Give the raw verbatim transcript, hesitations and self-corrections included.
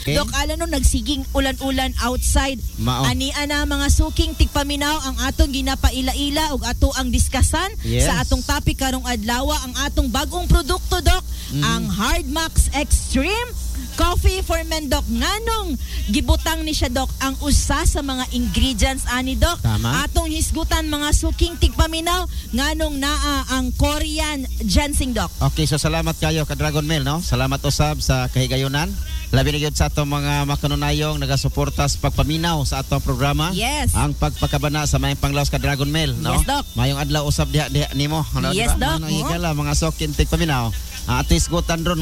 Okay. Dok, ala no nagsiging ulan-ulan outside. Mao. Ani ana mga suking tigpaminaw ang atong ginapaila-ila ug ato ang diskasan Yes. sa atong topic karong adlaw ang atong bagong produkto, Dok, Mm. ang Hard Max Extreme Coffee for Men, Dok. Nganong gibutang ni siya, Dok, ang usa sa mga ingredients ani, Dok. Tama. Atong hisgutan mga suking tigpaminaw nganong naa ang Korean ginseng, Dok. Okay, so salamat kayo ka Dragon Mail, no? Salamat usab sa kahigayunan. Labi na gyud sa atong mga makanunayong nagasuporta sa pagpaminaw sa atong programa. Yes. Ang pagpakabana sa mayang panglaos ka Dragon Mail, no? Yes, Doc. Mayong adlaw usab diha diha nimo. Ano, Yes, diba? Doc. Mga higala, mga sokin tig paminaw. Ah, ato isgutan ron